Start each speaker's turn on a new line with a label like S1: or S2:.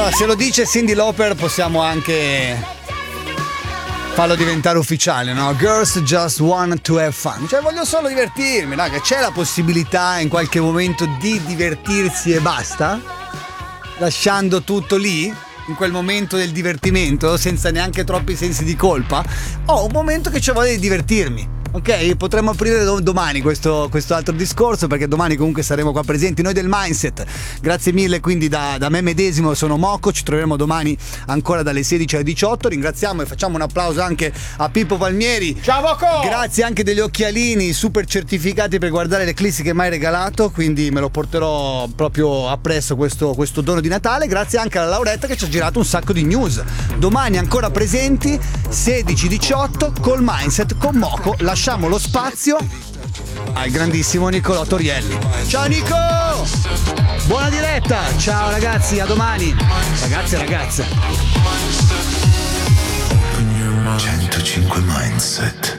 S1: Allora, se lo dice Cyndi Lauper possiamo anche farlo diventare ufficiale, no? Girls just want to have fun. Cioè voglio solo divertirmi, no? Che c'è la possibilità in qualche momento di divertirsi e basta, lasciando tutto lì, in quel momento del divertimento, senza neanche troppi sensi di colpa. Ho un momento che c'ho voglia di divertirmi. Ok, potremmo aprire domani questo altro discorso, perché domani comunque saremo qua presenti noi del Mindset. Grazie mille quindi da me medesimo, sono Mocco, ci troveremo domani ancora dalle 16 alle 18. Ringraziamo e facciamo un applauso anche a Pippo Palmieri.
S2: Ciao Mocco!
S1: Grazie anche degli occhialini super certificati per guardare l'eclissi che mi hai regalato, quindi me lo porterò proprio appresso questo dono di Natale. Grazie anche alla Lauretta che ci ha girato un sacco di news. Domani ancora presenti 16-18 col Mindset con Mocco. Lasciamo lo spazio al grandissimo Nicolò Torielli. Ciao Nico! Buona diretta! Ciao ragazzi, a domani! Ragazzi e ragazze.
S3: 105 Mindset.